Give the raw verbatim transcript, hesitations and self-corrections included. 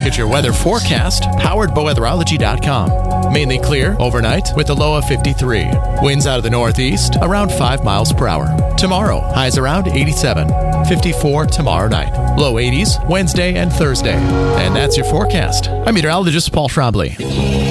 Get your weather forecast powered by weatherology dot com. Mainly clear overnight with a low of fifty-three. Winds out of the northeast around five miles per hour. Tomorrow, highs around eighty-seven. fifty-four tomorrow night. Low eighties Wednesday and Thursday. And that's your forecast. I'm meteorologist Paul Schraubly.